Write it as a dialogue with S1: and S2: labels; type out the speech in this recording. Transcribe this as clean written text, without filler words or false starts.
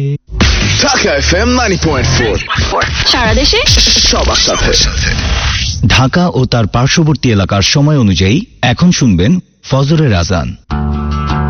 S1: Dhaka FM 90.4
S2: সারা দেশে
S1: সবার সাথে।
S3: ঢাকা ও তার পার্শ্ববর্তী এলাকার সময় অনুযায়ী এখন শুনবেন ফজরের আজান।